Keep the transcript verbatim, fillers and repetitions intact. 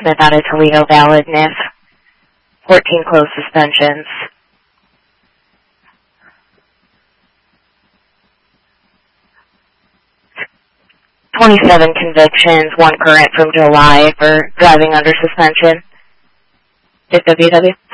Smith out of Toledo valid. N I F, fourteen closed suspensions. twenty-seven convictions, one current from July for driving under suspension. F W W.